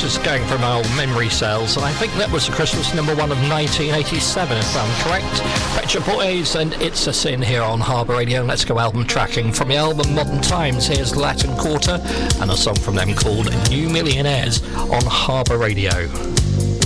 Just going from my old memory cells, and I think that was the Christmas number one of 1987, if I'm correct. Pet Shop Boys and It's a Sin here on Harbour Radio. Let's go album tracking. From the album Modern Times, here's Latin Quarter and a song from them called New Millionaires on Harbour Radio.